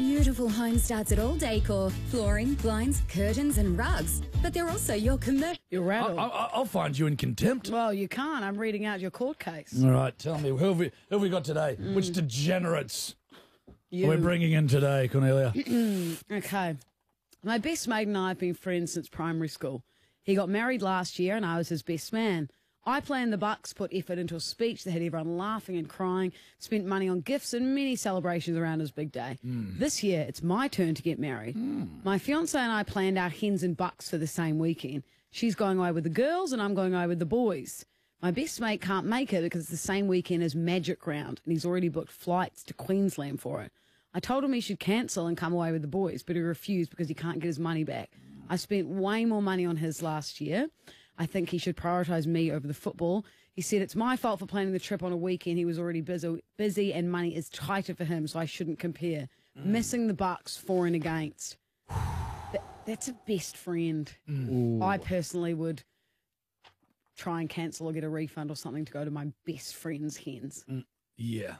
beautiful home starts at All Decor. Flooring, blinds, curtains and rugs. But they're also your commercial... You're rattled. I'll find you in contempt. Well, you can't. I'm reading out your court case. All right, tell me, who have we got today? Which degenerates You. we're bringing in today, Cornelia? Okay. My best mate and I have been friends since primary school. He got married last year and I was his best man. I planned the bucks, put effort into a speech that had everyone laughing and crying, spent money on gifts and many celebrations around his big day. This year, it's my turn to get married. My fiancé and I planned our hens and bucks for the same weekend. She's going away with the girls and I'm going away with the boys. My best mate can't make it because it's the same weekend as Magic Round and he's already booked flights to Queensland for it. I told him he should cancel and come away with the boys, but he refused because he can't get his money back. I spent way more money on his last year. I think he should prioritise me over the football. He said it's my fault for planning the trip on a weekend. He was already busy and money is tighter for him, so I shouldn't compare. Missing the bucks for and against. That's a best friend. I personally would try and cancel or get a refund or something to go to my best friend's hens. Yeah.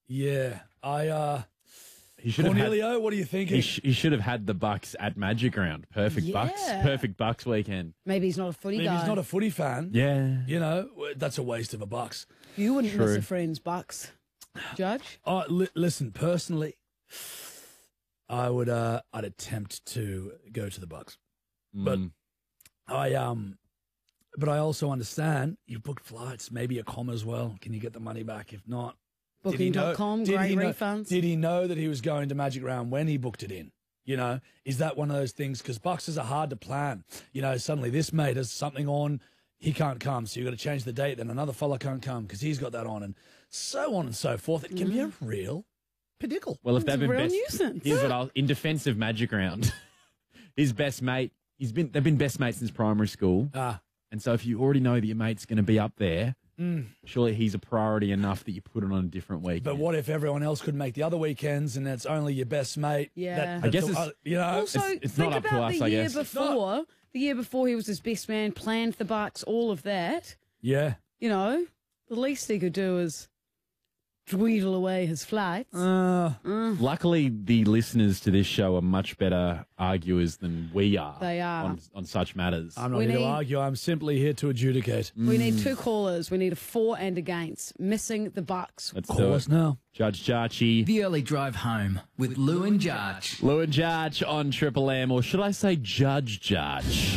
He should have Cornelio, what are you thinking? He should have had the Bucks at Magic Round. Perfect Bucks weekend. Maybe he's not a footy Maybe guy. he's not a footy fan. Yeah. You know, that's a waste of a bucks. You wouldn't miss True. a friend's bucks, Judge. Oh, listen, personally, I would I'd attempt to go to the Bucks. But I also understand you've booked flights, maybe a com as well. Can you get the money back? If not, Booking.com, great refunds. Did he know that he was going to Magic Round when he booked it in? You know, is that one of those things? Because Bucks are hard to plan. You know, suddenly this mate has something on, he can't come, so you've got to change the date. Then another fella can't come because he's got that on, and so on and so forth. It can be a real pickle. Well, if they've been real nuisance. here's what in defence of Magic Round, his best mate, they've been best mates since primary school. And so if you already know that your mate's going to be up there, surely he's a priority enough that you put it on a different week. But what if everyone else could make the other weekends and it's only your best mate? Yeah. I guess you know. Also, it's think not up to about us, the I year guess. before. The year before he was his best man, planned the bucks, all of that. Yeah. You know, the least he could do is dweedle away his flights. Luckily, the listeners to this show are much better arguers than we are. They are. On such matters. I'm not We here to need- argue. I'm simply here to adjudicate. We need two callers. We need a for and against. Missing the bucks. Let's do Call it. us now. Judge Jarchi. The early drive home with Lou and Jarch. Lou and Jarch on Triple M, or should I say Judge Jarch?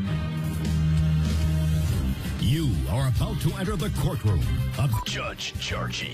You are about to enter the courtroom of Judge Jarchi.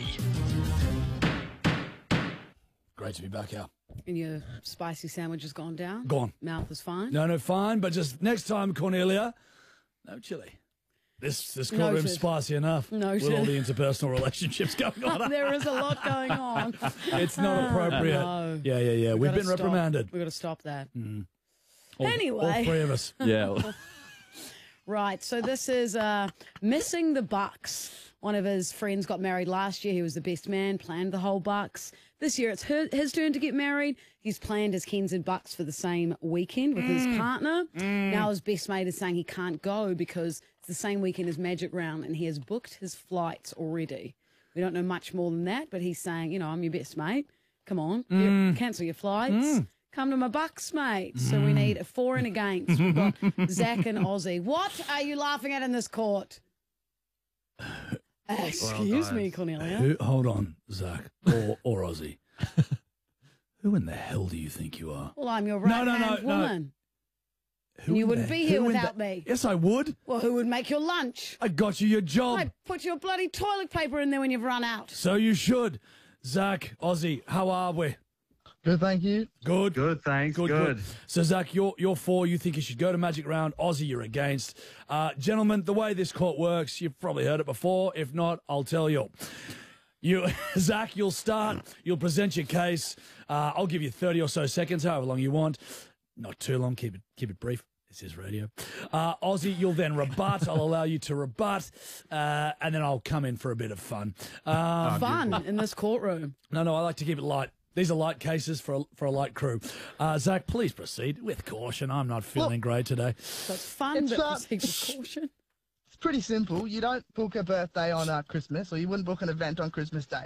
Great to be back here. And your spicy sandwich has gone down? Gone. Mouth is fine? No, fine. But just next time, Cornelia, no chili. This courtroom's Noted. spicy enough Noted. with all the interpersonal relationships going on. There is a lot going on. It's not appropriate. No. Yeah. We've Gotta been stop. reprimanded. We've got to stop that. All Anyway. three of us. Yeah. Right, so this is Missing the Bucks. One of his friends got married last year. He was the best man, planned the whole bucks. This year it's his turn to get married. He's planned his hens and bucks for the same weekend with his partner. Now his best mate is saying he can't go because it's the same weekend as Magic Round and he has booked his flights already. We don't know much more than that, but he's saying, you know, I'm your best mate. Come on, cancel your flights. Come to my bucks, mate. So we need a for and against. We've got Zach and Ozzy. What are you laughing at in this court? Excuse me, Cornelia. Hold on, Zach or Ozzy. Who in the hell do you think you are? Well, I'm your right-hand woman. Who You in wouldn't the- be here who in without the- me. Yes, I would. Well, who would make your lunch? I got you your job. I put your bloody toilet paper in there when you've run out. So you should. Zach, Ozzy, how are we? Good, thank you. Good. Good, thanks. Good. So, Zach, you're for. You think you should go to Magic Round. Ozzy, you're against. Gentlemen, the way this court works, you've probably heard it before. If not, I'll tell you. Zach, you'll start. You'll present your case. I'll give you 30 or so seconds, however long you want. Not too long. Keep it brief. This is radio. Ozzy, you'll then rebut. I'll allow you to rebut, and then I'll come in for a bit of fun. Fun in this courtroom. No, I like to keep it light. These are light cases for a light crew. Zach, please proceed with caution. I'm not feeling great today. So it's fun, It's, but proceed with caution. It's pretty simple. You don't book a birthday on Christmas, or you wouldn't book an event on Christmas Day.